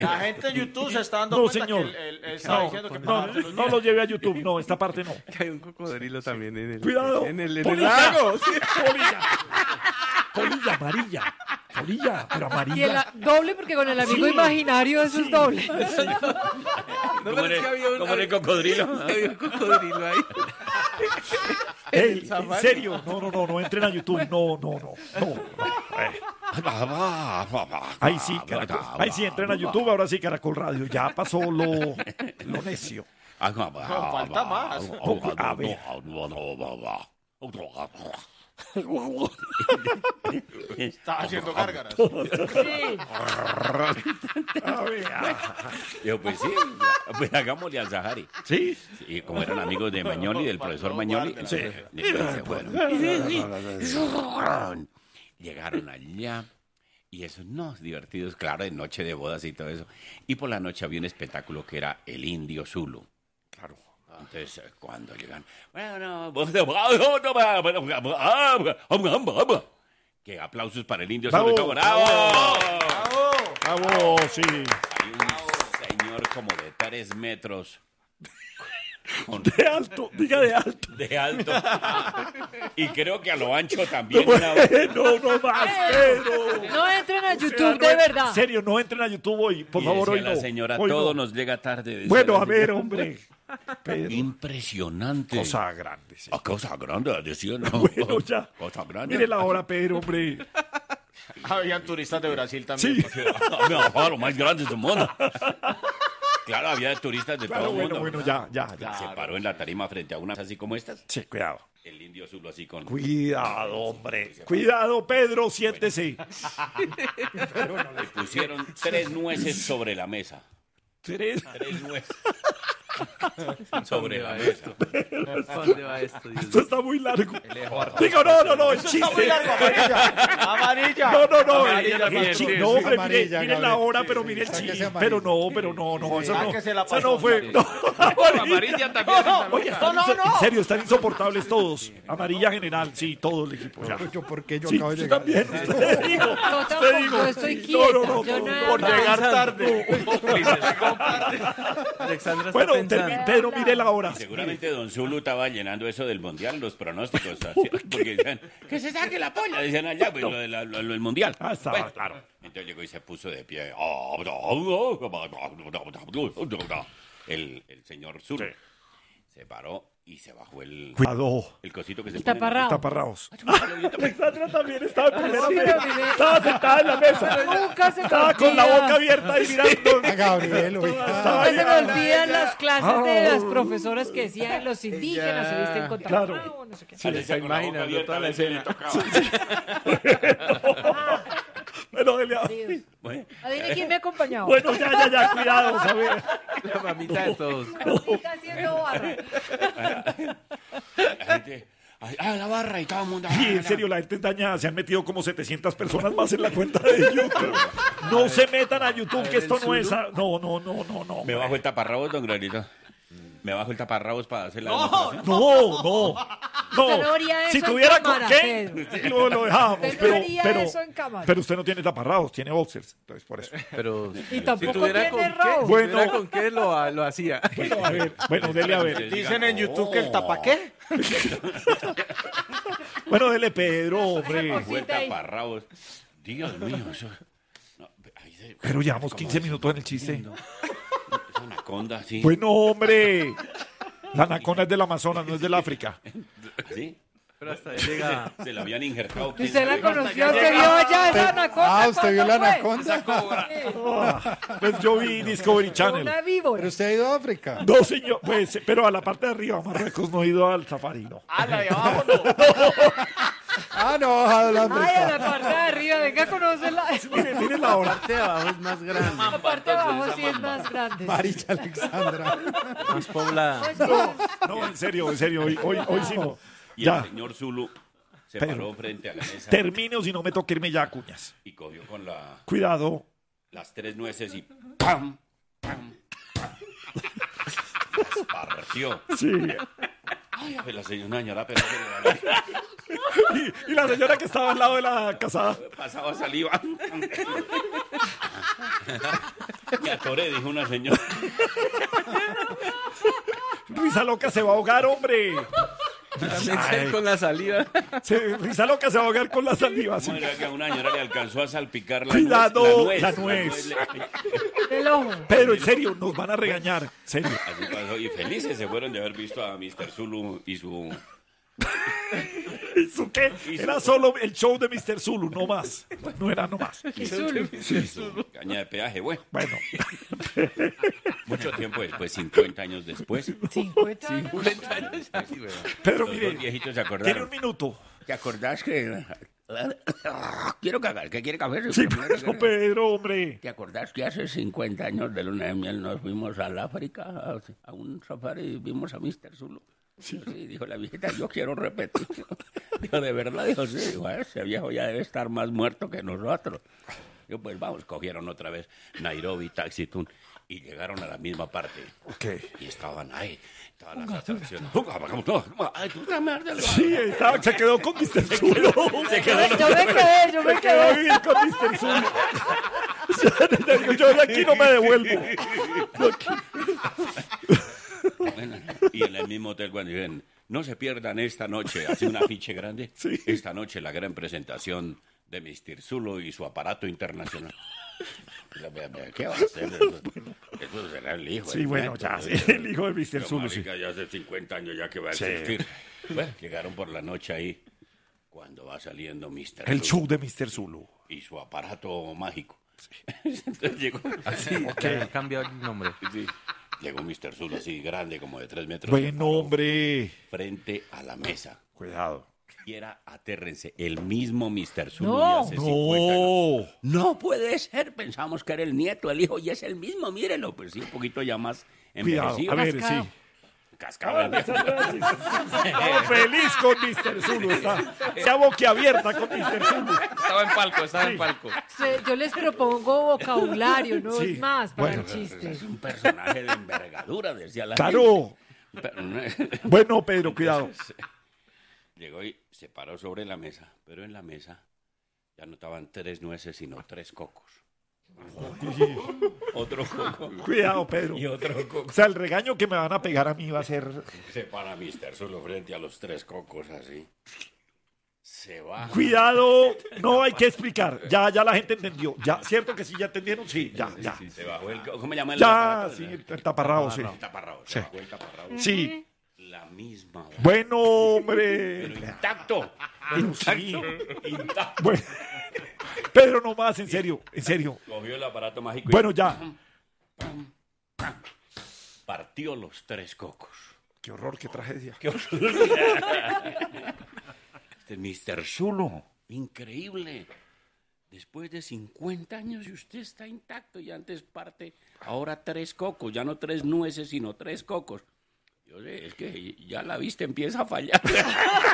La gente en YouTube se está dando No, cuenta señor. que él está diciendo que No lo lleve a YouTube, no, esta parte no. Que hay un cocodrilo también en el, Cuidado. en el Polilla. lago. Sí. Polilla amarilla. Polilla, pero Y amarilla. doble porque con el amigo Sí. imaginario eso es doble. No, ¿Cómo pero es era que había cómo era el cocodrilo? había un cocodrilo ahí. Ey, en safari. serio, no entren a YouTube, no. Ahí sí, Caracol. Ahí sí, entren a YouTube, ahora sí, Caracol Radio. Ya pasó lo necio. falta más. A ver. Está haciendo gárgaras. A ver. Yo, pues sí, pues hagámosle al Sahari. ¿Sí? Y como eran amigos de Magnoli, del profesor Magnoli, entonces, bueno, llegaron allá y esos no divertidos, claro, de noche de bodas y todo eso. Y por la noche había un espectáculo que era el Indio Zulu. Claro. Entonces, cuando llegan, que aplausos para el Indio Zulu. Bravo. ¡Bravo! Bravo, sí. Hay un señor como de 3 metros. De alto, diga de alto. De alto. Y creo que a lo ancho también. Una vez. No más, pero. No entren a O sea, YouTube, no de en verdad. serio, no entren a YouTube hoy, por Y favor, decía hoy no. la señora, Hoy todo no. nos llega tarde. decía Bueno, la a ver, señora. hombre. Pedro, Impresionante. cosa grande, sí. Cosa grande, decía. No. Bueno, ya. Cosa grande. Mire la hora, Pedro, hombre. Habían turistas de Brasil también. Sí. Lo más grande del mundo. Claro, había turistas de Claro, todo el mundo. bueno, ya. Se paró en la tarima frente a unas así como estas. Sí, cuidado. El Indio Zulu así con... Cuidado, hombre. Cuidado, Pedro, siéntese. Le pusieron 3 nueces sobre la mesa. 3. 3 nueces. Sobre la mesa. ¿Dónde va esto? Dios Esto está muy largo. Digo, no, el chiste. Muy largo, amarilla. No, Amarilla el también. chiste. No, hombre, Amarilla, mire la Gabriel. hora, pero mire el Sáquese chiste. amarilla. Pero no, eso no. Sáquese la Eso no pasón, fue. sáquese. No, Amarilla también. Oye, en serio, están insoportables todos. Amarilla general, sí, todo el equipo. Ya. Yo, ¿por qué yo Sí, acabo de usted llegar? también. Usted digo. Yo Usted tampoco, digo. yo estoy quieta. No, Yo nada Por más. llegar tarde. Alexandra está Bueno, pensando. Pedro, mire la hora. Seguramente Don Zulu estaba llenando eso del mundial, los pronósticos. Así, porque decían, que se saque la polla. Decían allá, pues, lo del mundial. Ah, estaba, Bueno, claro. Entonces llegó y se puso de pie. El señor Zulu Sí. se paró y se bajó el Cuidado. cosito que se Taparrao. Taparraos. pone. Alexandra también estaba en primera No, fila. pero mire. Estaba sentada en la mesa. Nunca se me Estaba con la olvida. boca abierta y mirando. A Gabriel, oiga. Estaba Nunca se me olvidan las clases de las Ah. profesoras que decían los indígenas se visten con Claro. taparrao, no sé qué. Se está imaginando toda la escena. Bueno, dele a- Dios. Bueno, Adivine quién me ha acompañado. Bueno, ya, cuidado, ¿sabes? La mamita de todos. Está haciendo barra. la gente... la barra y todo el mundo... Sí, en serio, la gente es dañada. Se han metido como 700 personas más en la cuenta de YouTube. No se metan a YouTube, que esto no es... No. Me bajo el taparrabos, don Granito. Me bajo el taparrabos para hacer la No. Usted no haría eso Si en tuviera con cámara, qué, Pedro. lo dejábamos. Usted no haría Pero, eso en cámara. pero usted no tiene taparraos, tiene boxers. Entonces, por eso. Pero Y si tampoco tuviera con tiene qué, rabo. Bueno. si tuviera con qué lo hacía. Bueno, a ver. Bueno, dele a ver. Dicen en YouTube que el tapaqué. Bueno, dele Pedro, hombre. Fue el taparrabos. Dios mío, eso... No, ahí se- Pero llevamos como 15 minutos en el chiste. Esa anaconda, sí. Bueno, hombre. La anaconda es del Amazonas, no es del África. ¿Sí? Pero hasta ahí llega. Se la habían injertado. Si usted la conoció, usted vio allá esa anaconda. ¿usted vio la ¿cuándo fue? anaconda? Pues yo vi Discovery Channel. Una víbora. ¿Pero usted ha ido a África? No, señor, pues, pero a la parte de arriba, Marruecos, no he ido al safari, no. Ah, la de abajo no. Ah, no, a la Ay, a África. la parte de arriba, venga a conocerla. Mire la hora. La parte de abajo es más grande, La parte de abajo sí es más grande. Marilla Alexandra. más poblada. Pues no. No, en serio, hoy sí no. Y Ya, el señor Zulu se Pero- paró frente a la mesa termine o si no me toca irme ya, cuñas. y cogió con Cuidado. las 3 nueces y ¡pam! ¡pam! ¡pam! Las partió. Sí. Ay, a ver, la señora, pero Y la señora que estaba al lado de la casada. pasaba saliva. Me atoré, dijo una señora. Risa loca se va a ahogar, hombre. También con la saliva. Risa loca se va a ahogar con la saliva. Sí. ¿Cómo era que a una señora le alcanzó a salpicar la Cuidado, nuez? la nuez. Del ojo. Pero en serio, nos van a regañar. Serio. Así pasó. Y felices se fueron de haber visto a Mr. Zulu y su... ¿Eso qué? Era solo el show de Mr. Zulu, no más. No era no más. Y Zulu. y su caña de peaje. Bueno, Bueno, mucho tiempo después, 50 años después, 50 años. 50 años. Así, weón. pero los mire, dos viejitos se tiene acordaron. un minuto. ¿Te acordás que... Quiero cagar, ¿qué quiere café? Sí, pero Pedro, hombre. ¿Te acordás que hace 50 años de luna de miel nos fuimos al África a un safari y vimos a Mr. Zulu? Sí, dijo la viejita, yo quiero repetir. Dijo, ¿de verdad? Dijo, sí, dijo, ese viejo ya debe estar más muerto que nosotros. Yo, pues vamos, cogieron otra vez Nairobi, Taxi Tun, y llegaron a la misma parte. Ok. Y estaban ahí, todas las atracciones. Ay, tú también. Sí, se quedó con Mr. Zulu. Se quedó, Yo me se quedó a quedé. vivir con Mr. Zulu. Yo de aquí no me devuelvo. Bueno, y en el mismo hotel cuando dijeron, no se pierdan esta noche, hace un afiche grande, Sí. esta noche la gran presentación de Mr. Zulu y su aparato internacional. ¿Qué va a hacer? Eso será el hijo. Sí, el bueno, nieto, ya, ¿no? sí, el hijo de Mr. Pero, Zulu, sí. marica, ya hace 50 años ya que va a Sí. existir. Bueno, llegaron por la noche ahí, cuando va saliendo Mr. El Zulu show de Mr. Zulu. y su aparato mágico. Entonces llegó, Así, le cambió el nombre. sí, llegó Mr. Zulu así grande, como de 3 metros. Bueno, hombre. Frente a la mesa. Cuidado. Y era, atérrense, el mismo Mr. Zulu No. de hace 50 años. No. No puede ser, pensamos que era el nieto, el hijo, y es el mismo, mírenlo. Pues sí, un poquito ya más Cuidado. envejecido. A ver, Cascado. sí. Cascado el viejo. Estaba feliz con Mr. Zulu. Está boquiabierta con Mr. Zulu. Estaba en palco, estaba en palco. Yo les propongo vocabulario, no Sí. es más para Bueno, el chiste. Es un personaje de envergadura, decía la Claro. gente. Pero no- Bueno, Pedro, cuidado. Llegó y se paró sobre la mesa, pero en la mesa ya no estaban 3 nueces, sino 3 cocos. Otro coco Cuidado, Pedro. y otro coco. O sea, el regaño que me van a pegar a mí va a ser... Se para Mr. Zulu frente a los 3 cocos así. Se va. Cuidado. No hay que explicar. Ya la gente entendió. Ya, ¿cierto que sí? ¿Ya entendieron? Sí, ya. Se bajó el... ¿Cómo llama el Ya, aparato? sí, el taparrabo, sí. El taparrabo. Se Sí. bajó el taparrabo. Sí. La misma hora. Bueno, hombre. Pero intacto. Pero sí. Intacto. Bueno. Pedro, no más, en serio, en serio. Cogió el aparato mágico y Bueno, ya. partió los 3 cocos. Qué horror, qué tragedia. Este Mr. Zulu, increíble. Después de 50 años y usted está intacto y antes parte, ahora 3 cocos, ya no 3 nueces, sino 3 cocos. Yo sé, es que ya la vista empieza a fallar.